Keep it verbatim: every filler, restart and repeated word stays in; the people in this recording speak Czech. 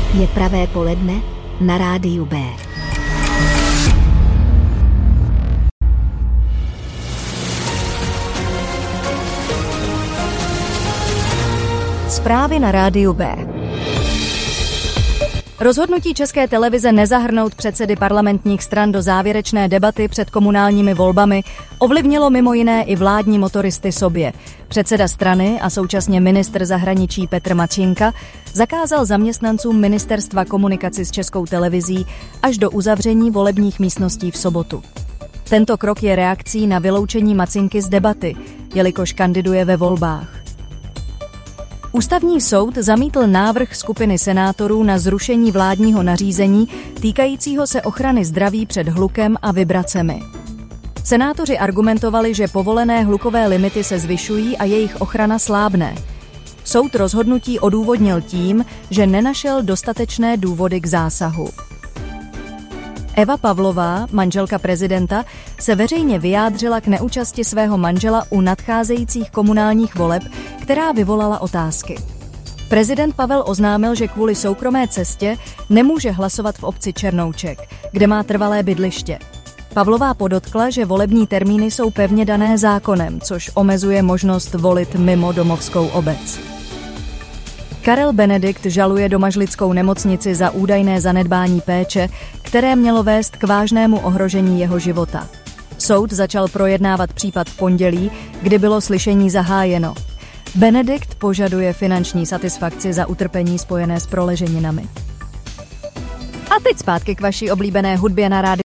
Je pravé poledne na rádiu B. Zprávy na rádiu B. Rozhodnutí České televize nezahrnout předsedy parlamentních stran do závěrečné debaty před komunálními volbami ovlivnilo mimo jiné i vládní motoristy sobě. Předseda strany a současně ministr zahraničí Petr Mačinka zakázal zaměstnancům ministerstva komunikaci s Českou televizí až do uzavření volebních místností v sobotu. Tento krok je reakcí na vyloučení Macinky z debaty, jelikož kandiduje ve volbách. Ústavní soud zamítl návrh skupiny senátorů na zrušení vládního nařízení týkajícího se ochrany zdraví před hlukem a vibracemi. Senátoři argumentovali, že povolené hlukové limity se zvyšují a jejich ochrana slábne. Soud rozhodnutí odůvodnil tím, že nenašel dostatečné důvody k zásahu. Eva Pavlová, manželka prezidenta, se veřejně vyjádřila k neúčasti svého manžela u nadcházejících komunálních voleb, která vyvolala otázky. Prezident Pavel oznámil, že kvůli soukromé cestě nemůže hlasovat v obci Černouček, kde má trvalé bydliště. Pavlová podotkla, že volební termíny jsou pevně dané zákonem, což omezuje možnost volit mimo domovskou obec. Karel Benedikt žaluje domažlickou nemocnici za údajné zanedbání péče, které mělo vést k vážnému ohrožení jeho života. Soud začal projednávat případ v pondělí, kdy bylo slyšení zahájeno. Benedikt požaduje finanční satisfakci za utrpení spojené s proleženinami. A teď zpátky k vaší oblíbené hudbě na rádiu.